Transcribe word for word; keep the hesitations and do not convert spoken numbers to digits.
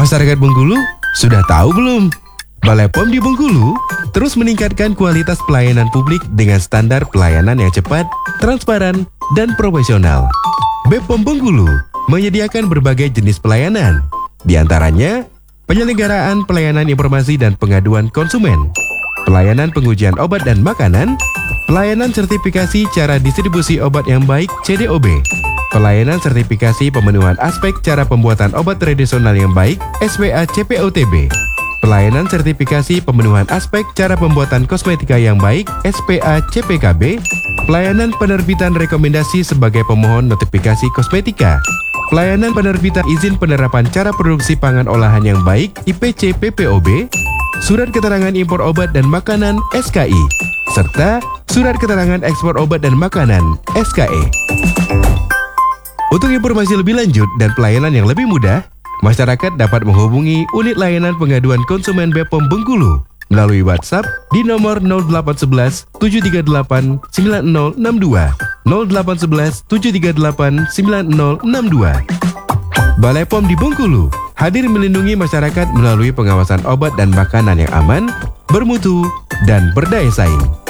Masyarakat Bengkulu, sudah tahu belum? Balai P O M di Bengkulu terus meningkatkan kualitas pelayanan publik dengan standar pelayanan yang cepat, transparan, dan profesional. B P O M Bengkulu menyediakan berbagai jenis pelayanan, di antaranya penyelenggaraan pelayanan informasi dan pengaduan konsumen, pelayanan pengujian obat dan makanan, pelayanan sertifikasi cara distribusi obat yang baik C D O B, pelayanan sertifikasi pemenuhan aspek cara pembuatan obat tradisional yang baik S W A C P O T B, pelayanan sertifikasi pemenuhan aspek cara pembuatan kosmetika yang baik S P A C P K B, pelayanan penerbitan rekomendasi sebagai pemohon notifikasi kosmetika, pelayanan penerbitan izin penerapan cara produksi pangan olahan yang baik I P C P P O B, surat keterangan impor obat dan makanan S K I, serta surat keterangan ekspor obat dan makanan S K E. Untuk informasi lebih lanjut dan pelayanan yang lebih mudah, masyarakat dapat menghubungi Unit Layanan Pengaduan Konsumen B P O M Bengkulu melalui WhatsApp di nomor nol delapan satu satu tujuh tiga delapan sembilan nol enam dua, nol delapan satu satu tujuh tiga delapan sembilan nol enam dua. Balai P O M di Bengkulu hadir melindungi masyarakat melalui pengawasan obat dan makanan yang aman, bermutu, dan berdaya saing.